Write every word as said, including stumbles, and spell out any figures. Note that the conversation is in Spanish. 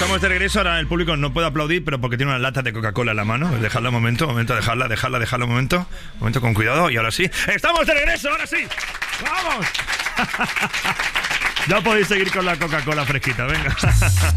estamos de regreso. Ahora el público no puede aplaudir, pero porque tiene una lata de Coca-Cola en la mano. Dejadla un momento, un momento, dejadla, dejadla, dejadla un momento. Un momento, con cuidado. Y ahora sí. ¡Estamos de regreso! ¡Ahora sí! ¡Vamos! Ya podéis seguir con la Coca-Cola fresquita, venga.